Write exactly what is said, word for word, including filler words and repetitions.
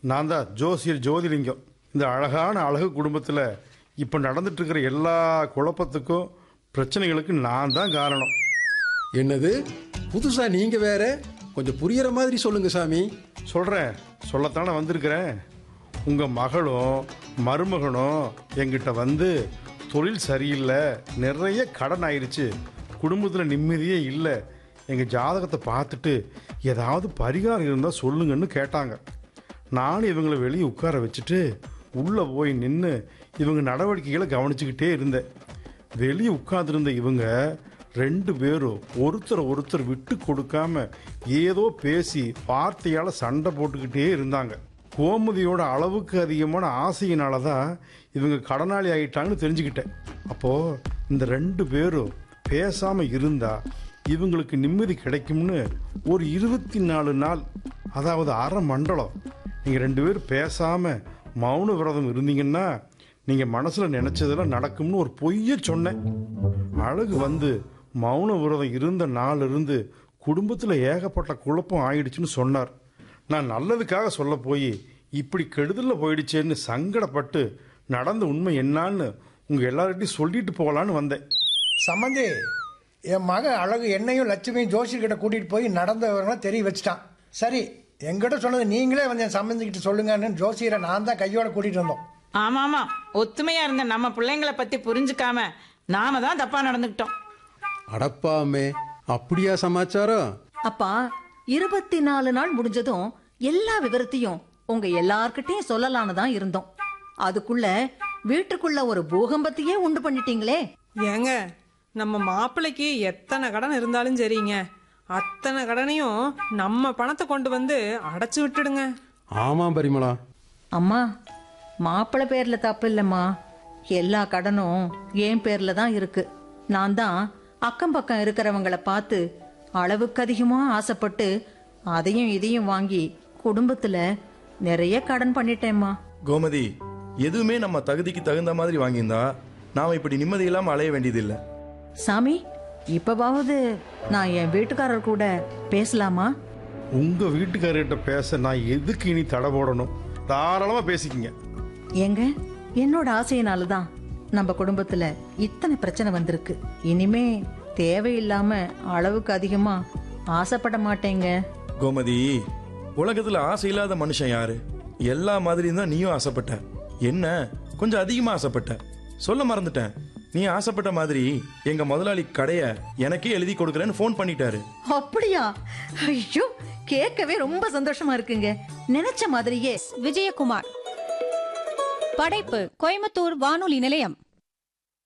நான் தான் ஜோசியர் ஜோதிலிங்கம். இந்த அழகான அழகு குடும்பத்தில் இப்போ நடந்துட்டு இருக்கிற எல்லா குழப்பத்துக்கும் பிரச்சனைகளுக்கு நான் தான் காரணம். என்னது புதுசா நீங்க வேற? கொஞ்சம் புரியற மாதிரி சொல்லுங்க சாமி. சொல்கிறேன், சொல்லத்தானே வந்திருக்கிறேன். உங்கள் மகளும் மருமகனும் எங்கிட்ட வந்து தொழில் சரியில்லை, நிறைய கடன் ஆயிடுச்சு, குடும்பத்தில் நிம்மதியே இல்லை, எங்கள் ஜாதகத்தை பார்த்துட்டு ஏதாவது பரிகாரம் இருந்தால் சொல்லுங்கன்னு கேட்டாங்க. நானும் இவங்களை வெளியே உட்கார வச்சுட்டு உள்ளே போய் நின்று இவங்க நடவடிக்கைகளை கவனிச்சுக்கிட்டே இருந்தேன். வெளியே உட்கார்ந்துருந்த இவங்க ரெண்டு பேரும் ஒருத்தர் ஒருத்தர் விட்டு கொடுக்காம ஏதோ பேசி வார்த்தையால் சண்டை போட்டுக்கிட்டே இருந்தாங்க. கோமதியோட அளவுக்கு அதிகமான ஆசையினால தான் இவங்க கடனாளி ஆகிட்டாங்கன்னு தெரிஞ்சுக்கிட்டேன். அப்போது இந்த ரெண்டு பேரும் பேசாமல் இருந்தா இவங்களுக்கு நிம்மதி கிடைக்கும்னு ஒரு இருபத்தி நாலு நாள், அதாவது அரை மண்டலம், நீங்கள் ரெண்டு பேரும் பேசாமல் மௌன விரதம் இருந்தீங்கன்னா நீங்கள் மனசில் நினச்சதெல்லாம் நடக்கும்னு ஒரு பொய்ய சொன்னேன். அழகு வந்து மௌன விரதம் இருந்த நாள் இருந்து குடும்பத்தில் ஏகப்பட்ட குழப்பம் ஆயிடுச்சுன்னு சொன்னார். நான் நல்லதுக்காக சொல்ல போய் இப்படி கெடுதலில் போயிடுச்சேன்னு சங்கடப்பட்டு நடந்த உண்மை என்னான்னு உங்கள் எல்லார்கிட்டையும் சொல்லிட்டு போகலான்னு வந்தேன். சம்பந்தி, என் மகன் அழகு என்னையும் லட்சுமியும் ஜோசியர்கிட்ட கூட்டிகிட்டு போய் நடந்தவரெல்லாம் தெரிய வச்சுட்டான். சரி, எங்கிட்ட சொன்னது நீங்களே வந்து என் சம்பந்திக்கிட்ட சொல்லுங்கன்னு ஜோசியரை நான் தான் கையோட கூட்டிகிட்டு வந்தோம். ஆமா ஆமா, ஒத்துமையா இருந்த நம்ம பிள்ளைங்களை பத்தி புரிஞ்சுக்காம நாம தான் தப்பா நடந்துக்கிட்டோம். அடப்பாமே, அப்படியா சமாச்சாரம்? அப்பா, இருபத்தி நாலு நாள் முடிஞ்சதும் எல்லா விவரத்தையும் உங்க எல்லார்கிட்டையும் சொல்லலான்னு தான் இருந்தோம். அதுக்குள்ள வீட்டுக்குள்ள ஒரு பூகம்பத்தையே உண்டு பண்ணிட்டீங்களே. ஏங்க, நம்ம மாப்பிள்ளைக்கு எத்தனை கடன் இருந்தாலும் சரிங்க, அத்தனை கடனையும் நம்ம பணத்தை கொண்டு வந்து அடைச்சு விட்டுடுங்க. ஆமா பரிமளா. அம்மா, மாப்பிள்ளை பேர்ல தப்பு இல்லம்மா, எல்லா கடனும் என் பேர்ல தான் இருக்கு. நான் தான் அக்கம் பக்கம் இருக்கிறவங்கள பார்த்து அளவுக்கு அதிகமா ஆசைப்பட்டு அதையும் இதையும் வாங்கி குடும்பத்துல நிறைய கடன் பண்ணிட்டேம்மா. கோமதி, எதுவுமே நம்ம தகுதிக்கு தகுந்த மாதிரி வாங்கியிருந்தா நாம இப்படி நிம்மதி இல்லாம அலைய வேண்டியதில்லை. சாமி, இப்பவாவது நான் என் வீட்டுக்காரர் கூட பேசலாமா? உங்கள் வீட்டுக்காரர்கிட்ட பேச நான் எதுக்கு இனி தடை போடணும்? தாராளமாக பேசிக்கிங்க. ஏங்க, என்னோட ஆசையினால தான் நம்ம குடும்பத்துல இத்தனை பிரச்சனை வந்திருக்கு. இனிமே தேவையில்லாம அளவுக்கு அதிகமா ஆசைப்பட மாட்டேங்க. கோமதி, உலகத்துல ஆசை இல்லாத மனுஷன் யாரு? எல்லா மாதிரியும் தான் நீயும் ஆசைப்பட்ட. என்ன கொஞ்சம் அதிகமா ஆசைப்பட்ட. சொல்ல மறந்துட்டேன், நீ ஆசைப்பட்ட மாதிரி எங்க முதலாளி கடைய எனக்கே எழுதி கொடுக்கறேன்னு போன் பண்ணிட்டாரு. அப்படியா? ஐயோ, கேட்கவே ரொம்ப சந்தோஷமா இருக்குங்க. நினைச்ச மாதிரியே. விஜயகுமார். படைப்பு கோயம்புத்தூர் வானொலி நிலையம்.